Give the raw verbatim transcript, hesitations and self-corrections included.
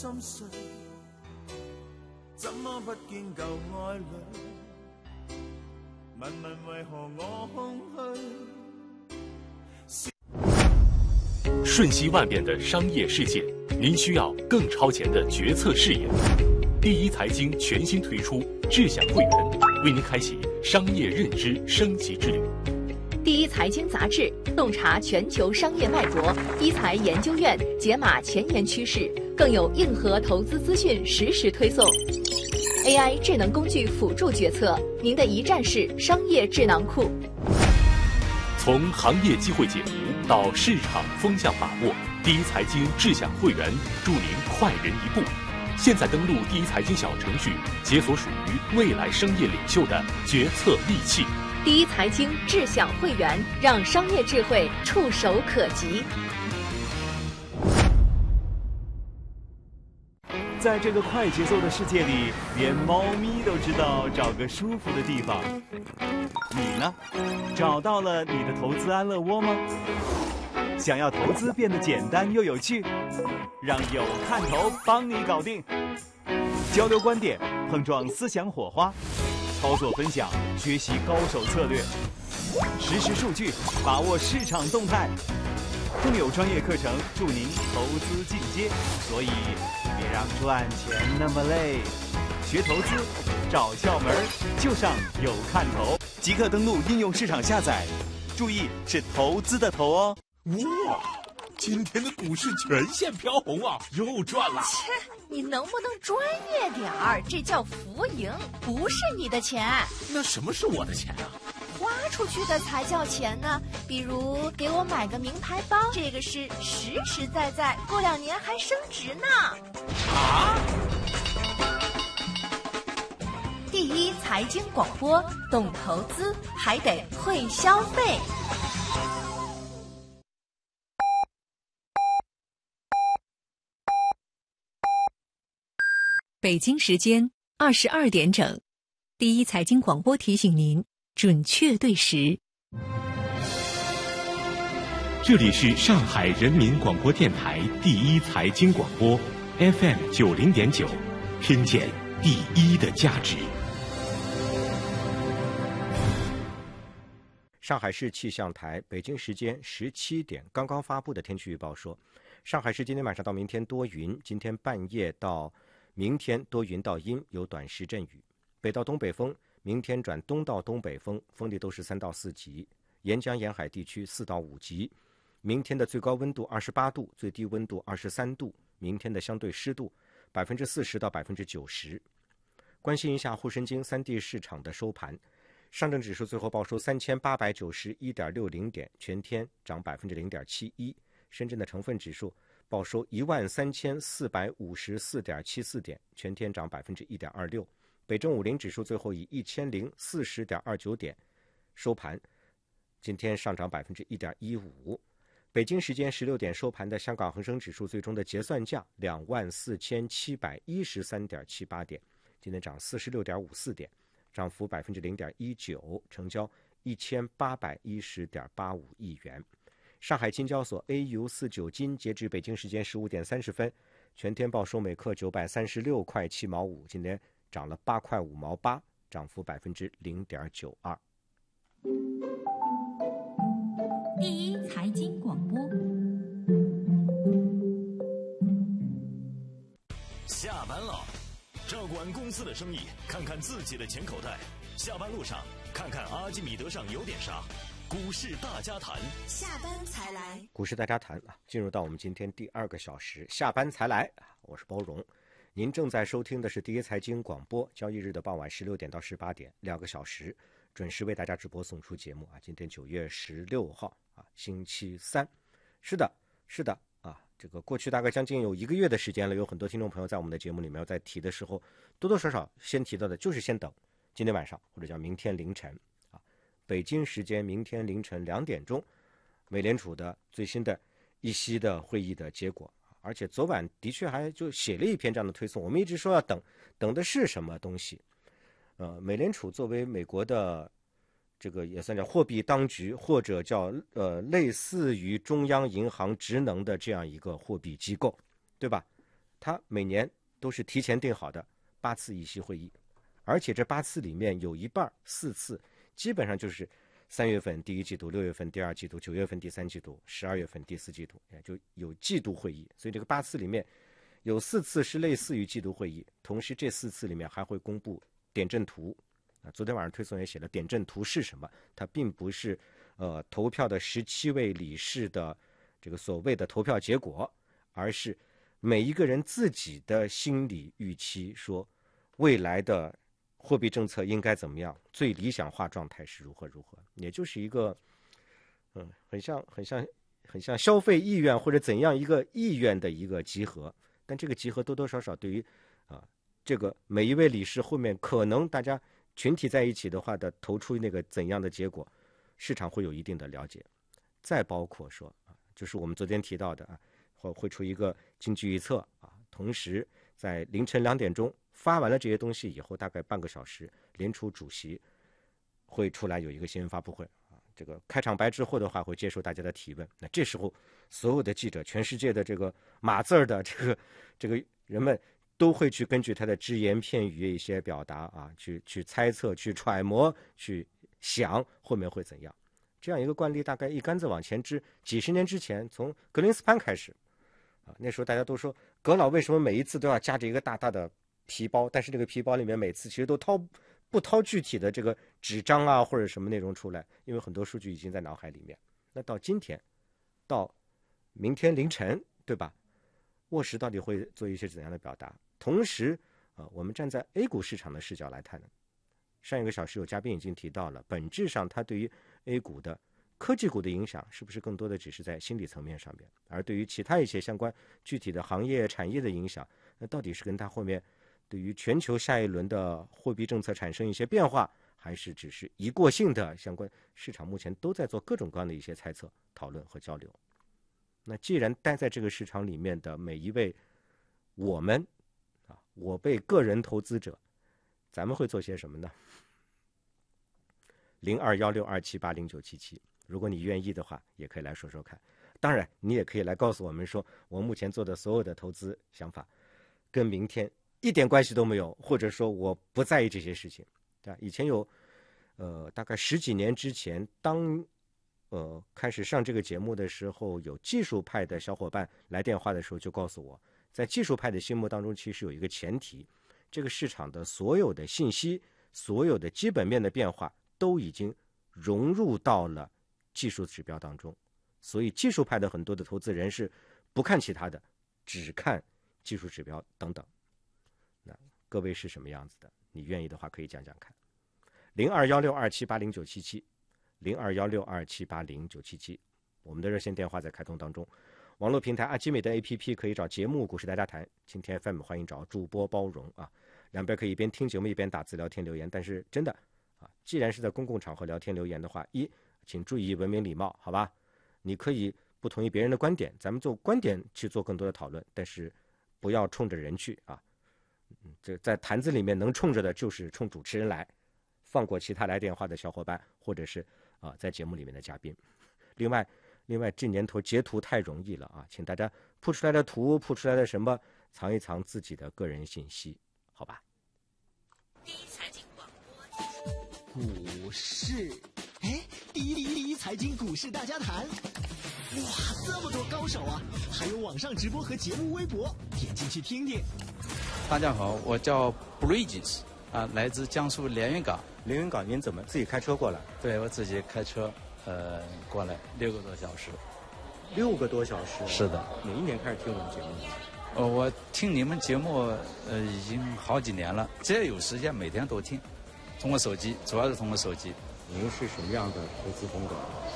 心碎，怎么不见旧爱侣？问问为何我空虚？ 瞬息万变的商业世界，您需要更超前的决策视野。第一财经全新推出智享会员，为您开启商业认知升级之旅。 第一财经杂志洞察全球商业脉搏，一财研究院解码前沿趋势，更有硬核投资资讯实时推送。A I 智能工具辅助决策，您的一站式商业智囊库。 从行业机会解读到市场风向把握，第一财经智享会员助您快人一步。现在登录第一财经小程序，解锁属于未来商业领袖的决策利器。 第一财经智享会员，让商业智慧触手可及。 在这个快节奏的世界里，连猫咪都知道找个舒服的地方。你呢？找到了你的投资安乐窝吗？想要投资变得简单又有趣，让有看头帮你搞定。交流观点，碰撞思想火花，操作分享，学习高手策略，实时数据，把握市场动态，更有专业课程助您投资进阶。所以别让赚钱那么累，学投资找窍门就上有看头，即刻登录应用市场下载，注意是投资的投哦。 哇，今天的股市全线飘红啊，又赚了。 切，你能不能专业点儿？这叫浮盈，不是你的钱。 那什么是我的钱啊？ 花出去的才叫钱呢。比如给我买个名牌包，这个是实实在在，过两年还升值呢。 啊！ 第一财经广播，懂投资还得会消费。 北京时间二十二点整，第一财经广播提醒您准确对时。 这里是上海人民广播电台第一财经广播 F M 九零点九，听见第一的价值。 上海市气象台北京时间十七点刚刚发布的天气预报说，上海市今天晚上到明天多云，今天半夜到明天多云到阴，有短时阵雨，北到东北风，明天转东到东北风，风力都是三到四级，沿江沿海地区四到五级。明天的最高温度二十八度，最低温度二十三度，明天的相对湿度百分之四十到百分之九十。关心一下沪深京三地市场的收盘，上证指数最后报收三千八百九十一点六零点，全天涨百分之零点七一。深圳的成分指数报收一万三千四百五十四点七四点，全天涨百分之一点二六。北证五零指数最后以一千零四十点二九点收盘，今天上涨百分之一点一五。北京时间十六点收盘的香港恒生指数最终的结算价两万四千七百一十三点七八点，今天涨四十六点五四点，涨幅百分之零点一九，成交一千八百一十点八五亿元。上海金交所 A 五四九金截至北京时间十五点三十分，全天报收每克九百三十六块七毛五，今天涨了八块五毛八，涨幅百分之零点九二。 第一财经广播， 下班了，照顾完公司的生意，看看自己的钱口袋。下班路上，看看阿基米德上有点啥。股市大家谈， 下班才来。 股市大家谈啊，进入到我们今天第二个小时，下班才来。我是包荣，您正在收听的是第一财经广播，交易日的傍晚十六点到十八点，两个小时，准时为大家直播送出节目啊。今天九月十六号啊，星期三。是的，是的啊，这个过去大概将近有一个月的时间了，有很多听众朋友在我们的节目里面在提的时候，多多少少先提到的就是先等今天晚上或者叫明天凌晨。北京时间明天凌晨两点钟，美联储的最新的议息的会议的结果，而且昨晚的确还就写了一篇这样的推送。我们一直说要等，等的是什么东西？呃，美联储作为美国的这个也算叫货币当局，或者叫呃类似于中央银行职能的这样一个货币机构，对吧？ 它每年都是提前定好的八次议息会议，而且这八次里面有一半四次基本上就是三月份第一季度、六月份第二季度、九月份第三季度、十二月份第四季度，也就有季度会议。所以这个八次里面有四次是类似于季度会议，同时这四次里面还会公布点阵图。啊，昨天晚上推送也写了，点阵图是什么？它并不是呃投票的十七位理事的这个所谓的投票结果，而是每一个人自己的心理预期，说未来的货币政策应该怎么样，最理想化状态是如何如何，也就是一个嗯，很像很像很像消费意愿或者怎样一个意愿的一个集合。但这个集合多多少少对于啊这个每一位理事后面可能大家群体在一起的话的投出那个怎样的结果，市场会有一定的了解。再包括说啊，就是我们昨天提到的啊，会会出一个经济预测啊，同时在凌晨两点钟发完了这些东西以后，大概半个小时，联储主席会出来有一个新闻发布会啊，这个开场白之后的话会接受大家的提问。那这时候所有的记者，全世界的这个码字儿的这个这个人们，都会去根据他的只言片语一些表达啊，去去猜测、去揣摩、去想后面会怎样。这样一个惯例大概一竿子往前支，几十年之前从格林斯潘开始啊，那时候大家都说葛老为什么每一次都要夹着一个大大的皮包，但是这个皮包里面每次其实都掏不掏具体的这个纸张啊或者什么内容出来，因为很多数据已经在脑海里面。那到今天到明天凌晨，对吧，沃什到底会做一些怎样的表达？同时啊，我们站在 A 股市场的视角来谈，上一个小时有嘉宾已经提到了，本质上它对于 A 股的科技股的影响是不是更多的只是在心理层面上面，而对于其他一些相关具体的行业产业的影响，那到底是跟它后面对于全球下一轮的货币政策产生一些变化，还是只是一过性的相关？市场目前都在做各种各样的一些猜测、讨论和交流。那既然待在这个市场里面的每一位我们啊，我辈个人投资者，咱们会做些什么呢？零二幺六二七八零九七七，如果你愿意的话，也可以来说说看。当然，你也可以来告诉我们说，我目前做的所有的投资想法，跟明天一点关系都没有，或者说我不在意这些事情。对吧？以前有，呃，大概十几年之前，当呃开始上这个节目的时候，有技术派的小伙伴来电话的时候，就告诉我，在技术派的心目当中，其实有一个前提，这个市场的所有的信息、所有的基本面的变化，都已经融入到了技术指标当中。所以技术派的很多的投资人是不看其他的，只看技术指标等等。那各位是什么样子的？你愿意的话可以讲讲看。零二幺六二七八零九七七，零二幺六二七八零九七七，我们的热线电话在开通当中。网络平台阿基美的 A P P 可以找节目股市大家谈，今天 F M 欢迎找主播包容啊，两边可以一边听节目一边打字聊天留言。但是真的啊，既然是在公共场合聊天留言的话，一请注意文明礼貌，好吧？你可以不同意别人的观点，咱们做观点去做更多的讨论，但是不要冲着人去啊。这在坛子里面能冲着的就是冲主持人来，放过其他来电话的小伙伴，或者是啊在节目里面的嘉宾。另外，另外这年头截图太容易了啊，请大家铺出来的图、铺出来的什么，藏一藏自己的个人信息，好吧？ 第一财经广播股市，哎，第一第一第一财经股市大家谈。哇，这么多高手啊！还有网上直播和节目微博，点进去听听。 大家好，我叫 Bridges 啊，来自江苏连云港。 连云港，您怎么自己开车过来？ 对，我自己开车，呃，过来六个多小时。 六个多小时？ 是的。 哪一年开始听我们节目？ 呃，我听你们节目，呃，已经好几年了，只要有时间，每天都听。通过手机，主要是通过手机。 您是什么样的投资风格？